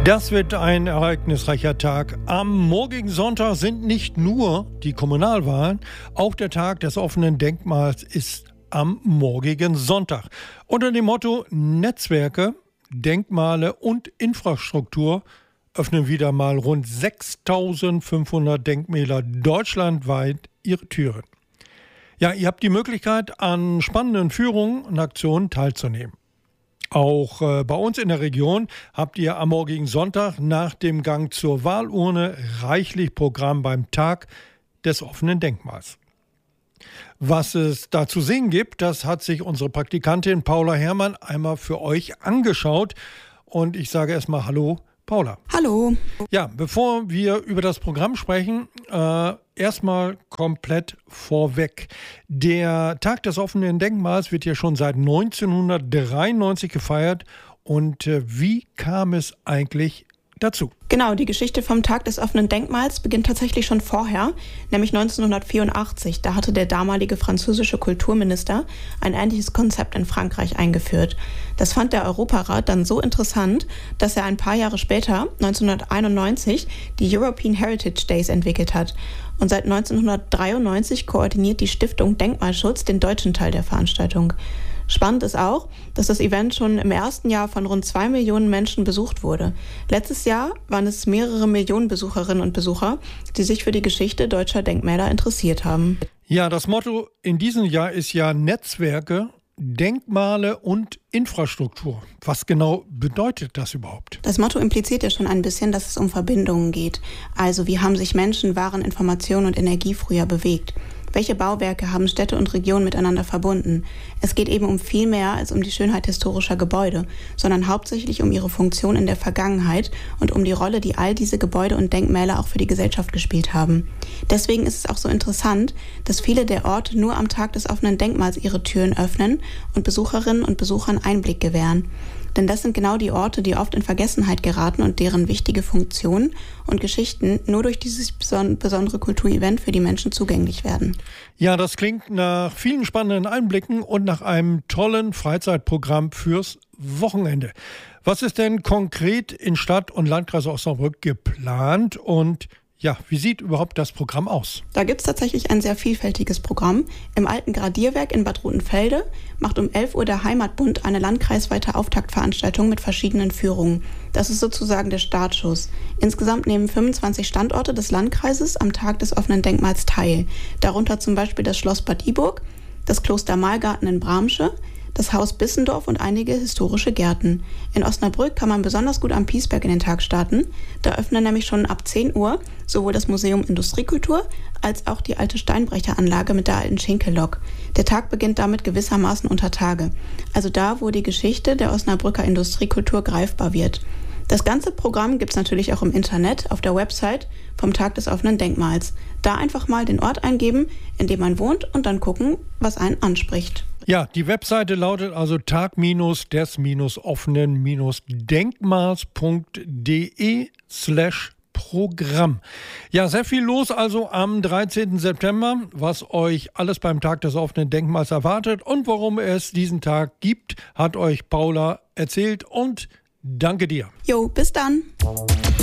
Das wird ein ereignisreicher Tag. Am morgigen Sonntag sind nicht nur die Kommunalwahlen, auch der Tag des offenen Denkmals ist am morgigen Sonntag. Unter dem Motto Netzwerke, Denkmale und Infrastruktur öffnen wieder mal rund 6.500 Denkmäler deutschlandweit ihre Türen. Ja, ihr habt die Möglichkeit, an spannenden Führungen und Aktionen teilzunehmen. Auch bei uns in der Region habt ihr am morgigen Sonntag nach dem Gang zur Wahlurne reichlich Programm beim Tag des offenen Denkmals. Was es da zu sehen gibt, das hat sich unsere Praktikantin Paula Herrmann einmal für euch angeschaut. Und ich sage erstmal Hallo, Paula. Hallo. Ja, bevor wir über das Programm sprechen, erstmal komplett vorweg. Der Tag des offenen Denkmals wird ja schon seit 1993 gefeiert. Und wie kam es eigentlich dazu? Genau, die Geschichte vom Tag des offenen Denkmals beginnt tatsächlich schon vorher, nämlich 1984. Da hatte der damalige französische Kulturminister ein ähnliches Konzept in Frankreich eingeführt. Das fand der Europarat dann so interessant, dass er ein paar Jahre später, 1991, die European Heritage Days entwickelt hat. Und seit 1993 koordiniert die Stiftung Denkmalschutz den deutschen Teil der Veranstaltung. Spannend ist auch, dass das Event schon im ersten Jahr von rund 2 Millionen Menschen besucht wurde. Letztes Jahr waren es mehrere Millionen Besucherinnen und Besucher, die sich für die Geschichte deutscher Denkmäler interessiert haben. Ja, das Motto in diesem Jahr ist ja Netzwerke, Denkmale und Infrastruktur. Was genau bedeutet das überhaupt? Das Motto impliziert ja schon ein bisschen, dass es um Verbindungen geht. Also wie haben sich Menschen, Waren, Informationen und Energie früher bewegt? Welche Bauwerke haben Städte und Regionen miteinander verbunden? Es geht eben um viel mehr als um die Schönheit historischer Gebäude, sondern hauptsächlich um ihre Funktion in der Vergangenheit und um die Rolle, die all diese Gebäude und Denkmäler auch für die Gesellschaft gespielt haben. Deswegen ist es auch so interessant, dass viele der Orte nur am Tag des offenen Denkmals ihre Türen öffnen und Besucherinnen und Besuchern Einblick gewähren. Denn das sind genau die Orte, die oft in Vergessenheit geraten und deren wichtige Funktionen und Geschichten nur durch dieses besondere Kulturevent für die Menschen zugänglich werden. Ja, das klingt nach vielen spannenden Einblicken und nach einem tollen Freizeitprogramm fürs Wochenende. Was ist denn konkret in Stadt und Landkreis Osnabrück geplant und ja, wie sieht überhaupt das Programm aus? Da gibt es tatsächlich ein sehr vielfältiges Programm. Im alten Gradierwerk in Bad Rotenfelde macht um 11 Uhr der Heimatbund eine landkreisweite Auftaktveranstaltung mit verschiedenen Führungen. Das ist sozusagen der Startschuss. Insgesamt nehmen 25 Standorte des Landkreises am Tag des offenen Denkmals teil. Darunter zum Beispiel das Schloss Bad Iburg, das Kloster Malgarten in Bramsche, das Haus Bissendorf und einige historische Gärten. In Osnabrück kann man besonders gut am Piesberg in den Tag starten. Da öffnen nämlich schon ab 10 Uhr sowohl das Museum Industriekultur als auch die alte Steinbrecheranlage mit der alten Schinkellok. Der Tag beginnt damit gewissermaßen unter Tage. Also da, wo die Geschichte der Osnabrücker Industriekultur greifbar wird. Das ganze Programm gibt es natürlich auch im Internet auf der Website vom Tag des offenen Denkmals. Da einfach mal den Ort eingeben, in dem man wohnt und dann gucken, was einen anspricht. Ja, die Webseite lautet also tag-des-offenen-denkmals.de/Programm. Ja, sehr viel los also am 13. September, was euch alles beim Tag des offenen Denkmals erwartet und warum es diesen Tag gibt, hat euch Paula erzählt und danke dir. Jo, bis dann.